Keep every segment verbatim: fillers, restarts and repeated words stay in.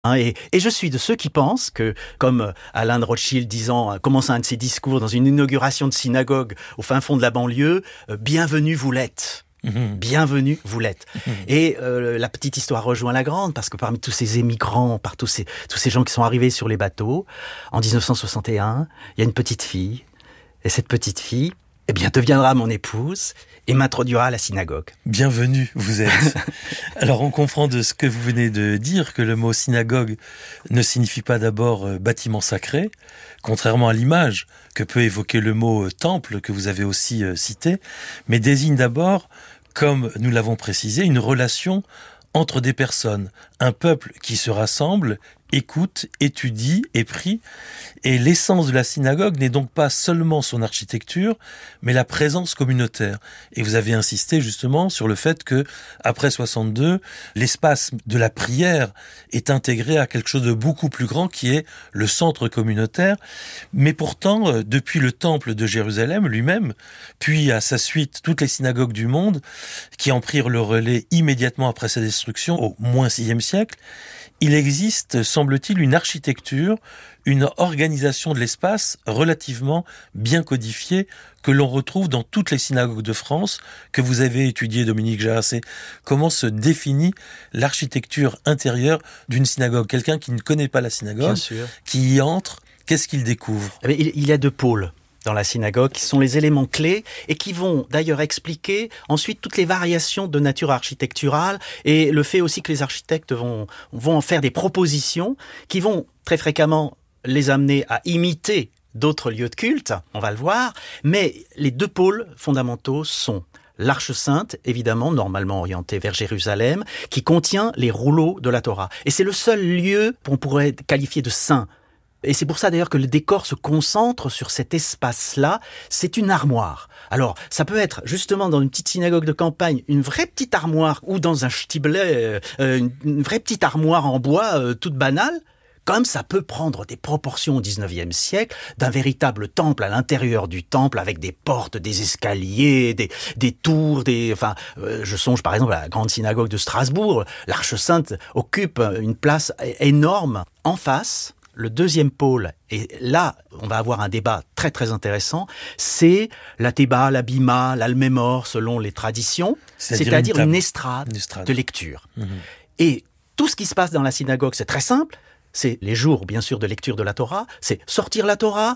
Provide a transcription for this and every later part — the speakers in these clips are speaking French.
Hein, et, et je suis de ceux qui pensent que, comme Alain de Rothschild disant, commençant un de ses discours dans une inauguration de synagogue au fin fond de la banlieue, euh, bienvenue vous l'êtes. Mmh. Bienvenue vous l'êtes. Mmh. Et euh, la petite histoire rejoint la grande, parce que parmi tous ces émigrants, par tous ces, tous ces gens qui sont arrivés sur les bateaux, en dix-neuf cent soixante et un, il y a une petite fille, et cette petite fille, eh bien, deviendra mon épouse et m'introduira à la synagogue. Bienvenue, vous êtes. Alors, on comprend de ce que vous venez de dire que le mot synagogue ne signifie pas d'abord euh, bâtiment sacré, contrairement à l'image que peut évoquer le mot euh, temple que vous avez aussi euh, cité, mais désigne d'abord, comme nous l'avons précisé, une relation entre des personnes, un peuple qui se rassemble, écoute, étudie et prie. Et l'essence de la synagogue n'est donc pas seulement son architecture, mais la présence communautaire. Et vous avez insisté justement sur le fait que, après soixante-deux, l'espace de la prière est intégré à quelque chose de beaucoup plus grand qui est le centre communautaire. Mais pourtant, depuis le temple de Jérusalem lui-même, puis à sa suite toutes les synagogues du monde, qui en prirent le relais immédiatement après sa destruction, au moins sixième siècle, il existe, semble-t-il, une architecture, une organisation de l'espace relativement bien codifiée que l'on retrouve dans toutes les synagogues de France que vous avez étudiées, Dominique Jarassé. Comment se définit l'architecture intérieure d'une synagogue ? Quelqu'un qui ne connaît pas la synagogue, qui y entre, qu'est-ce qu'il découvre ? Eh bien, il y a deux pôles dans la synagogue, qui sont les éléments clés et qui vont d'ailleurs expliquer ensuite toutes les variations de nature architecturale et le fait aussi que les architectes vont, vont en faire des propositions qui vont très fréquemment les amener à imiter d'autres lieux de culte, on va le voir, mais les deux pôles fondamentaux sont l'Arche Sainte, évidemment, normalement orientée vers Jérusalem, qui contient les rouleaux de la Torah. Et c'est le seul lieu qu'on pourrait qualifier de saint. Et c'est pour ça d'ailleurs que le décor se concentre sur cet espace-là. C'est une armoire. Alors, ça peut être justement dans une petite synagogue de campagne, une vraie petite armoire, ou dans un shtiblé, euh, une, une vraie petite armoire en bois euh, toute banale, comme ça peut prendre des proportions au dix-neuvième siècle, d'un véritable temple à l'intérieur du temple, avec des portes, des escaliers, des, des tours, des, enfin, euh, je songe par exemple à la grande synagogue de Strasbourg. L'Arche Sainte occupe une place énorme. En face, le deuxième pôle, et là, on va avoir un débat très très intéressant, c'est la théba, la bima, l'almémor, selon les traditions, c'est-à-dire, c'est-à-dire une, une, estrade une estrade de lecture. Mmh. Et tout ce qui se passe dans la synagogue, c'est très simple, c'est les jours, bien sûr, de lecture de la Torah, c'est sortir la Torah,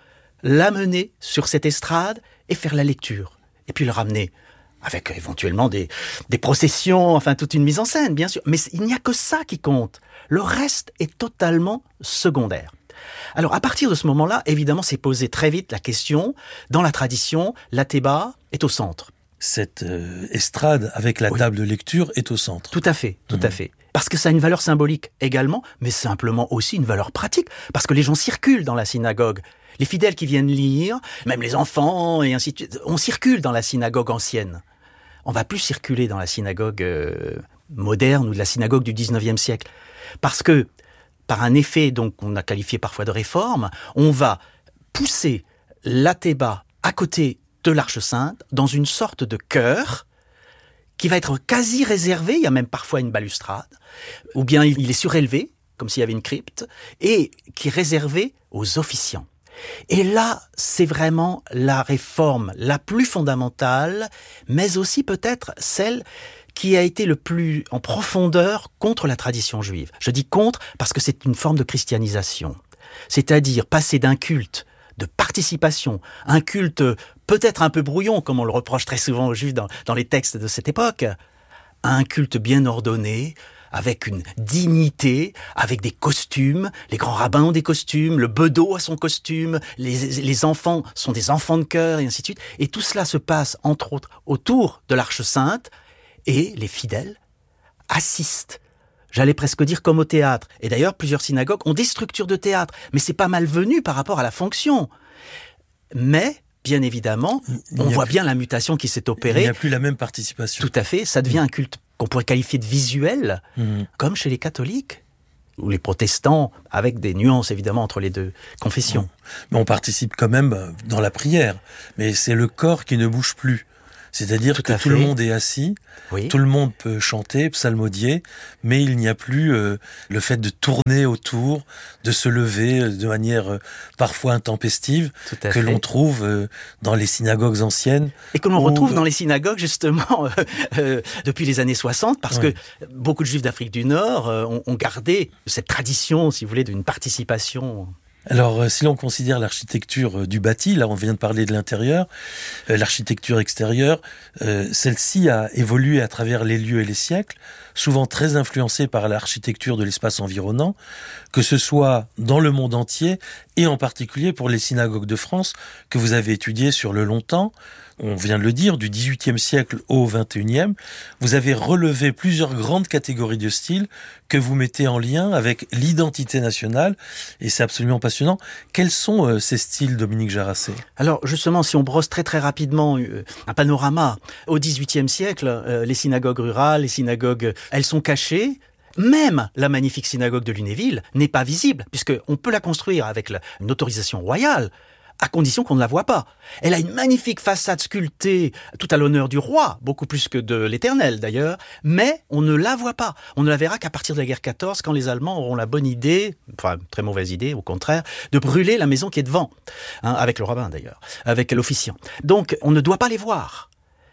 l'amener sur cette estrade et faire la lecture, et puis le ramener. Avec éventuellement des, des processions, enfin toute une mise en scène, bien sûr. Mais il n'y a que ça qui compte. Le reste est totalement secondaire. Alors, à partir de ce moment-là, évidemment, s'est posée très vite la question, dans la tradition, la théba est au centre. Cette euh, estrade avec la oui. table de lecture est au centre. Tout à fait, tout mmh. à fait. Parce que ça a une valeur symbolique également, mais simplement aussi une valeur pratique. Parce que les gens circulent dans la synagogue. Les fidèles qui viennent lire, même les enfants et ainsi de suite, on circule dans la synagogue ancienne. On va plus circuler dans la synagogue euh, moderne ou de la synagogue du dix-neuvième siècle. Parce que, par un effet donc qu'on a qualifié parfois de réforme, on va pousser la théba à côté de l'Arche Sainte dans une sorte de chœur qui va être quasi réservé, il y a même parfois une balustrade, ou bien il est surélevé, comme s'il y avait une crypte, et qui est réservé aux officiants. Et là, c'est vraiment la réforme la plus fondamentale, mais aussi peut-être celle qui a été le plus en profondeur contre la tradition juive. Je dis contre parce que c'est une forme de christianisation. C'est-à-dire passer d'un culte de participation, un culte peut-être un peu brouillon, comme on le reproche très souvent aux juifs dans, dans les textes de cette époque, à un culte bien ordonné, avec une dignité, avec des costumes, les grands rabbins ont des costumes, le bedeau a son costume, les, les enfants sont des enfants de chœur, et ainsi de suite. Et tout cela se passe, entre autres, autour de l'Arche Sainte, et les fidèles assistent. J'allais presque dire comme au théâtre. Et d'ailleurs, plusieurs synagogues ont des structures de théâtre, mais c'est pas malvenu par rapport à la fonction. Mais, bien évidemment, on voit plus, bien la mutation qui s'est opérée. Il n'y a plus la même participation. Tout à fait, ça devient un culte qu'on pourrait qualifier de visuel, mmh. comme chez les catholiques ou les protestants, avec des nuances évidemment entre les deux confessions. Mais on participe quand même dans la prière, mais c'est le corps qui ne bouge plus. C'est-à-dire Tout que à tout le fait. monde est assis, Oui. tout le monde peut chanter, psalmodier, mais il n'y a plus euh, le fait de tourner autour, de se lever euh, de manière euh, parfois intempestive, Tout à que fait. l'on trouve euh, dans les synagogues anciennes. Et que l'on où, retrouve euh, dans les synagogues, justement, euh, euh, depuis les années soixante, parce Oui. que beaucoup de Juifs d'Afrique du Nord euh, ont, ont gardé cette tradition, si vous voulez, d'une participation. Alors, euh, si l'on considère l'architecture euh, du bâti, là on vient de parler de l'intérieur, euh, l'architecture extérieure, euh, celle-ci a évolué à travers les lieux et les siècles, souvent très influencée par l'architecture de l'espace environnant, que ce soit dans le monde entier et en particulier pour les synagogues de France que vous avez étudiées sur le long temps. On vient de le dire, du dix-huitième siècle au vingt et unième, vous avez relevé plusieurs grandes catégories de styles que vous mettez en lien avec l'identité nationale, et c'est absolument passionnant. Quels sont euh, ces styles, Dominique Jarassé ? Alors justement, si on brosse très très rapidement euh, un panorama, au dix-huitième siècle, euh, les synagogues rurales, les synagogues, elles sont cachées. Même la magnifique synagogue de Lunéville n'est pas visible, puisqu'on peut la construire avec la, une autorisation royale, à condition qu'on ne la voit pas. Elle a une magnifique façade sculptée, tout à l'honneur du roi, beaucoup plus que de l'Éternel d'ailleurs, mais on ne la voit pas. On ne la verra qu'à partir de la guerre quatorze, quand les Allemands auront la bonne idée, enfin très mauvaise idée au contraire, de brûler la maison qui est devant, hein, avec le rabbin d'ailleurs, avec l'officiant. Donc on ne doit pas les voir.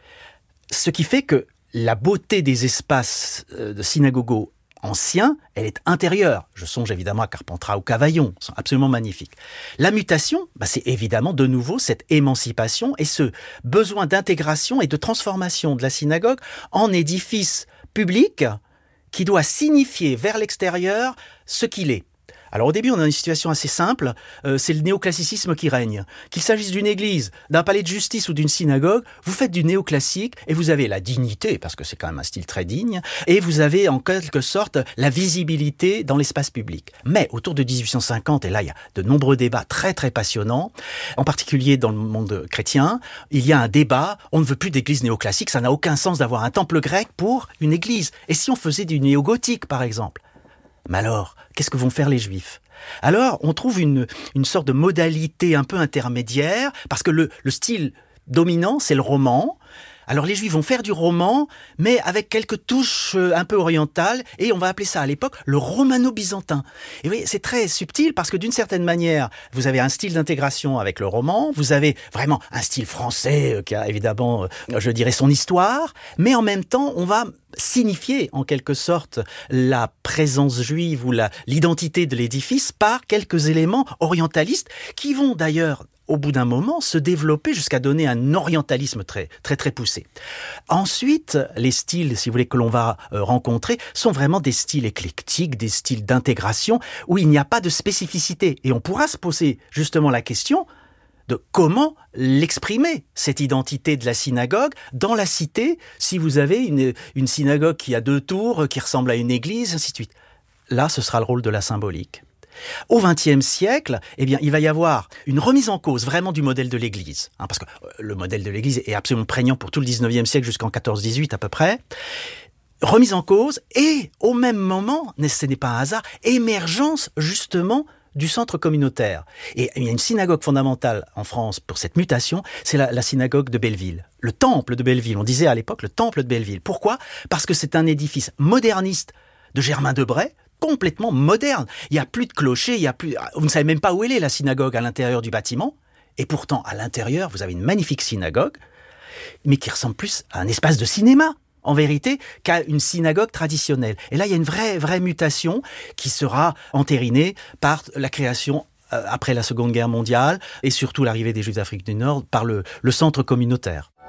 Ce qui fait que la beauté des espaces euh, de synagogaux anciens, elle est intérieure. Je songe évidemment à Carpentras ou Cavaillon, ils sont absolument magnifiques. La mutation, bah, c'est évidemment de nouveau cette émancipation et ce besoin d'intégration et de transformation de la synagogue en édifice public qui doit signifier vers l'extérieur ce qu'il est. Alors au début, on a une situation assez simple, euh, c'est le néoclassicisme qui règne. Qu'il s'agisse d'une église, d'un palais de justice ou d'une synagogue, vous faites du néoclassique et vous avez la dignité, parce que c'est quand même un style très digne, et vous avez en quelque sorte la visibilité dans l'espace public. Mais autour de dix-huit cent cinquante, et là il y a de nombreux débats très très passionnants, en particulier dans le monde chrétien, il y a un débat, on ne veut plus d'église néoclassique, ça n'a aucun sens d'avoir un temple grec pour une église. Et si on faisait du néogothique par exemple ? Mais alors, qu'est-ce que vont faire les Juifs ? Alors, on trouve une, une sorte de modalité un peu intermédiaire, parce que le, le style dominant, c'est le roman. Alors les Juifs vont faire du roman, mais avec quelques touches un peu orientales, et on va appeler ça à l'époque le romano-byzantin. Et oui, c'est très subtil, parce que d'une certaine manière, vous avez un style d'intégration avec le roman, vous avez vraiment un style français qui a évidemment, je dirais, son histoire, mais en même temps, on va signifier en quelque sorte la présence juive ou la, l'identité de l'édifice par quelques éléments orientalistes qui vont d'ailleurs au bout d'un moment, se développer jusqu'à donner un orientalisme très, très, très poussé. Ensuite, les styles, si vous voulez, que l'on va euh, rencontrer, sont vraiment des styles éclectiques, des styles d'intégration, où il n'y a pas de spécificité. Et on pourra se poser justement la question de comment l'exprimer, cette identité de la synagogue, dans la cité, si vous avez une, une synagogue qui a deux tours, qui ressemble à une église, ainsi de suite. Là, ce sera le rôle de la symbolique. Au vingtième siècle, eh bien, il va y avoir une remise en cause vraiment du modèle de l'Église, hein, parce que le modèle de l'Église est absolument prégnant pour tout le dix-neuvième siècle jusqu'en quatorze dix-huit à peu près. Remise en cause et, au même moment, ce n'est pas un hasard, émergence justement du centre communautaire. Et il y a une synagogue fondamentale en France pour cette mutation, c'est la, la synagogue de Belleville. Le temple de Belleville, on disait à l'époque le temple de Belleville. Pourquoi ? Parce que c'est un édifice moderniste de Germain Debray, complètement moderne. Il n'y a plus de clocher, il y a plus... vous ne savez même pas où elle est, la synagogue, à l'intérieur du bâtiment. Et pourtant, à l'intérieur, vous avez une magnifique synagogue, mais qui ressemble plus à un espace de cinéma, en vérité, qu'à une synagogue traditionnelle. Et là, il y a une vraie, vraie mutation qui sera entérinée par la création, euh, après la Seconde Guerre mondiale, et surtout l'arrivée des Juifs d'Afrique du Nord, par le, le centre communautaire.